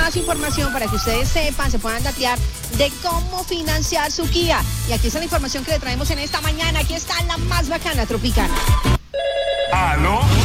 más información para que ustedes sepan, se puedan datear de cómo financiar su Kia. Y aquí está la información que le traemos en esta mañana. Aquí está la más bacana, Tropicana. ¿Aló?